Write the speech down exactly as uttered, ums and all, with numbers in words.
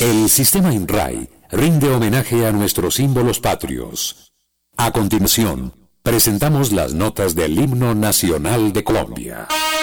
El sistema INRAE rinde homenaje a nuestros símbolos patrios. A continuación, presentamos las notas del himno nacional de Colombia.